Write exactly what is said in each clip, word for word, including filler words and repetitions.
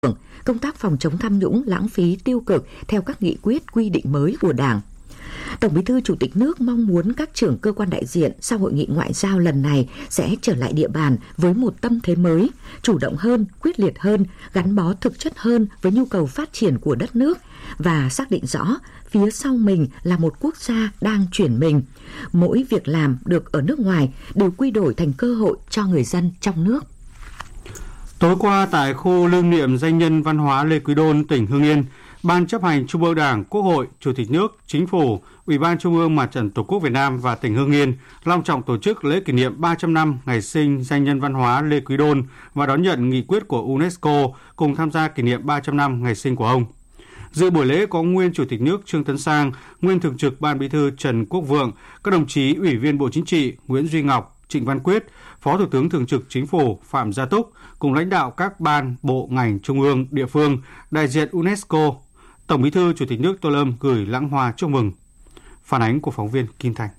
công tác phòng chống tham nhũng, lãng phí, tiêu cực theo các nghị quyết, quy định mới của Đảng. Tổng Bí thư Chủ tịch nước mong muốn các trưởng cơ quan đại diện sau hội nghị ngoại giao lần này sẽ trở lại địa bàn với một tâm thế mới, chủ động hơn, quyết liệt hơn, gắn bó thực chất hơn với nhu cầu phát triển của đất nước và xác định rõ phía sau mình là một quốc gia đang chuyển mình. Mỗi việc làm được ở nước ngoài đều quy đổi thành cơ hội cho người dân trong nước. Tối qua tại khu lưu niệm danh nhân văn hóa Lê Quý Đôn, tỉnh Hưng Yên, Ban chấp hành Trung ương Đảng, Quốc hội, Chủ tịch nước, Chính phủ, Ủy ban Trung ương Mặt trận Tổ quốc Việt Nam và tỉnh Hưng Yên long trọng tổ chức lễ kỷ niệm ba trăm năm ngày sinh danh nhân văn hóa Lê Quý Đôn và đón nhận nghị quyết của UNESCO cùng tham gia kỷ niệm ba trăm năm ngày sinh của ông. Dự buổi lễ có nguyên Chủ tịch nước Trương Tấn Sang, nguyên Thường trực Ban Bí thư Trần Quốc Vượng, các đồng chí Ủy viên Bộ Chính trị Nguyễn Duy Ngọc, Trịnh Văn Quyết, Phó Thủ tướng Thường trực Chính phủ Phạm Gia Túc cùng lãnh đạo các ban, bộ, ngành, trung ương, địa phương, đại diện UNESCO. Tổng Bí thư Chủ tịch nước Tô Lâm gửi lãng hoa chúc mừng. Phản ánh của phóng viên Kim Thành.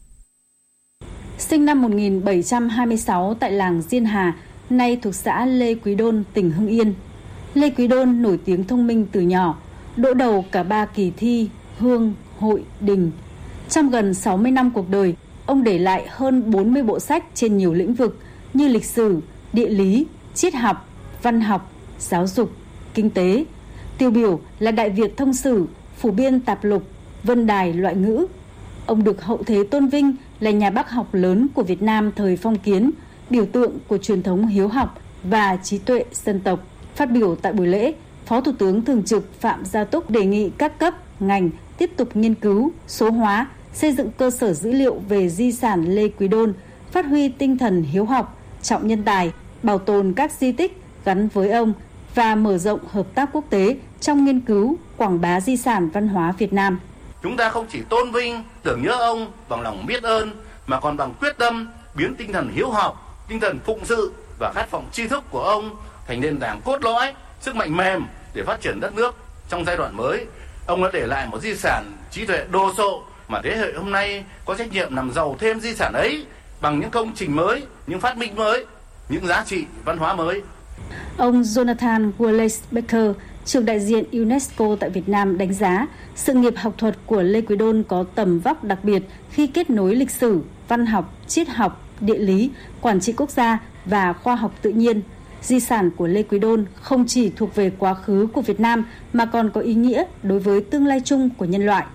Sinh năm một nghìn bảy trăm hai mươi sáu tại làng Diên Hà, nay thuộc xã Lê Quý Đôn, tỉnh Hưng Yên. Lê Quý Đôn nổi tiếng thông minh từ nhỏ, đỗ đầu cả ba kỳ thi Hương, Hội, Đình. Trong gần sáu mươi năm cuộc đời, ông để lại hơn bốn mươi bộ sách trên nhiều lĩnh vực như lịch sử, địa lý, triết học, văn học, giáo dục, kinh tế. Tiêu biểu là Đại Việt Thông Sử, phổ biên tạp lục, Vân Đài loại ngữ. Ông được hậu thế tôn vinh là nhà bác học lớn của Việt Nam thời phong kiến, biểu tượng của truyền thống hiếu học và trí tuệ dân tộc. Phát biểu tại buổi lễ, Phó Thủ tướng Thường trực Phạm Gia Túc đề nghị các cấp, ngành tiếp tục nghiên cứu, số hóa, xây dựng cơ sở dữ liệu về di sản Lê Quý Đôn, phát huy tinh thần hiếu học, trọng nhân tài, bảo tồn các di tích gắn với ông và mở rộng hợp tác quốc tế trong nghiên cứu, quảng bá di sản văn hóa Việt Nam. Chúng ta không chỉ tôn vinh, tưởng nhớ ông bằng lòng biết ơn, mà còn bằng quyết tâm biến tinh thần hiếu học, tinh thần phụng sự và khát vọng tri thức của ông thành nền tảng cốt lõi, sức mạnh mềm để phát triển đất nước trong giai đoạn mới. Ông đã để lại một di sản trí tuệ đồ sộ mà thế hệ hôm nay có trách nhiệm làm giàu thêm di sản ấy bằng những công trình mới, những phát minh mới, những giá trị văn hóa mới. Ông Jonathan Wallace Becker, trưởng đại diện UNESCO tại Việt Nam đánh giá sự nghiệp học thuật của Lê Quý Đôn có tầm vóc đặc biệt khi kết nối lịch sử, văn học, triết học, địa lý, quản trị quốc gia và khoa học tự nhiên. Di sản của Lê Quý Đôn không chỉ thuộc về quá khứ của Việt Nam mà còn có ý nghĩa đối với tương lai chung của nhân loại.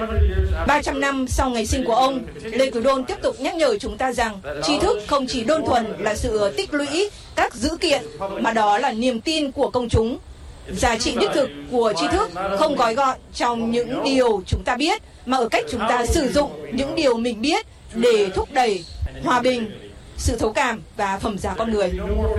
ba trăm năm sau ngày sinh của ông, Lê Quý Đôn tiếp tục nhắc nhở chúng ta rằng tri thức không chỉ đơn thuần là sự tích lũy các dữ kiện, mà đó là niềm tin của công chúng. Giá trị đích thực của tri thức không gói gọn trong những điều chúng ta biết, mà ở cách chúng ta sử dụng những điều mình biết để thúc đẩy hòa bình, sự thấu cảm và phẩm giá con người.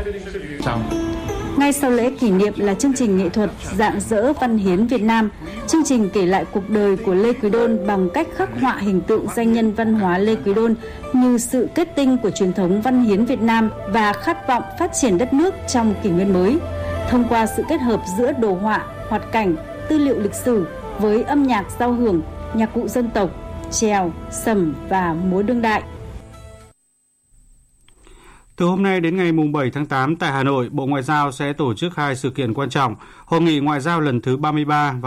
Ngay sau lễ kỷ niệm là chương trình nghệ thuật Rạng rỡ văn hiến Việt Nam. Chương trình kể lại cuộc đời của Lê Quý Đôn bằng cách khắc họa hình tượng danh nhân văn hóa Lê Quý Đôn như sự kết tinh của truyền thống văn hiến Việt Nam và khát vọng phát triển đất nước trong kỷ nguyên mới. Thông qua sự kết hợp giữa đồ họa, hoạt cảnh, tư liệu lịch sử với âm nhạc giao hưởng, nhạc cụ dân tộc, chèo, sẩm và múa đương đại. Từ hôm nay đến ngày bảy tháng tám tại Hà Nội, Bộ Ngoại giao sẽ tổ chức hai sự kiện quan trọng: Hội nghị Ngoại giao lần thứ ba mươi ba và